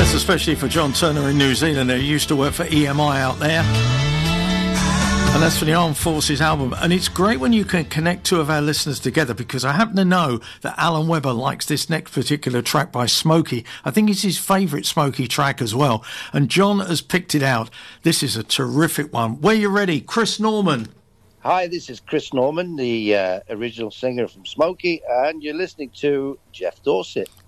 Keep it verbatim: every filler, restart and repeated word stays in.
That's especially for John Turner in New Zealand, who used to work for E M I out there. And that's for the Armed Forces album. And it's great when you can connect two of our listeners together, because I happen to know that Alan Webber likes this next particular track by Smokey. I think it's his favourite Smokey track as well. And John has picked it out. This is a terrific one. Where you ready? Chris Norman. Hi, this is Chris Norman, the uh, original singer from Smokey, and you're listening to Jeff Dorset.